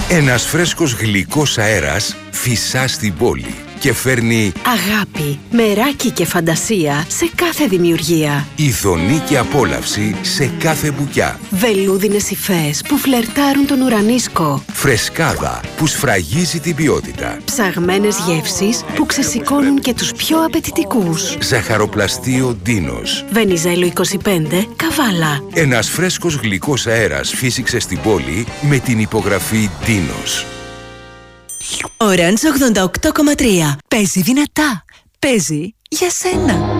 Ένας φρέσκος γλυκός αέρας φυσά στην πόλη και φέρνει αγάπη, μεράκι και φαντασία σε κάθε δημιουργία. ειδονή και απόλαυση σε κάθε μπουκιά. Βελούδινες υφές που φλερτάρουν τον ουρανίσκο. Φρεσκάδα που σφραγίζει την ποιότητα. Ψαγμένες γεύσεις που ξεσηκώνουν και τους πιο απαιτητικούς. Ζαχαροπλαστείο Ντίνος. Βενιζέλο 25, Καβάλα. Ένας φρέσκος γλυκός αέρας φύσηξε στην πόλη με την υπογραφή Ντίνος. Orange 88,3. Παίζει δυνατά. Παίζει για σένα.